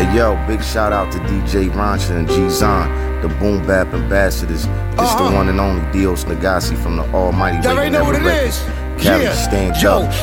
yo, big shout out to DJ Rancha and G-Zon, the Boom Bap ambassadors. It's the one and only Dios Nagasi from the almighty Y'all already know what it is. Cali, stand up.